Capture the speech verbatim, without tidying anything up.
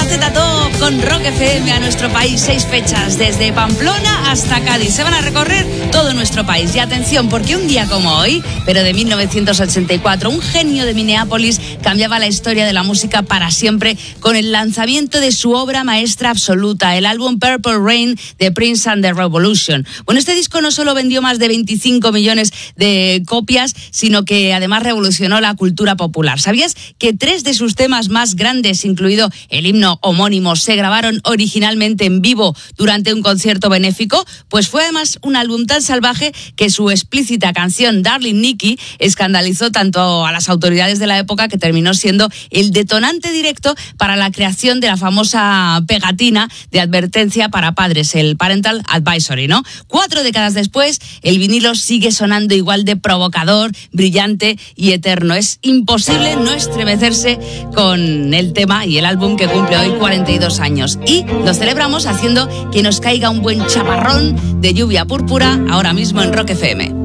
Z Top con Rock F M a nuestro país. Seis fechas desde Pamplona hasta Cádiz. Se van a recorrer todo nuestro país. Y atención, porque un día como hoy, pero de mil novecientos ochenta y cuatro, un genio de Minneapolis cambiaba la historia de la música para siempre con el lanzamiento de su obra maestra absoluta, el álbum Purple Rain de Prince and the Revolution. Bueno, este disco no solo vendió más de veinticinco millones de copias, sino que además revolucionó la cultura popular. ¿Sabías que tres de sus temas más grandes, incluido el himno homónimo, se grabaron originalmente en vivo durante un concierto benéfico? Pues fue además un álbum tan salvaje que su explícita canción Darling Nikki escandalizó tanto a las autoridades de la época que terminó siendo el detonante directo para la creación de la famosa pegatina de advertencia para padres, el Parental Advisory, ¿no? Cuatro décadas después, el vinilo sigue sonando igual de provocador, brillante y eterno. Es imposible no estremecerse con el tema y el álbum que cumple hoy cuarenta y dos años. Y lo celebramos haciendo que nos caiga un buen chaparrón de lluvia púrpura ahora mismo en Rock F M.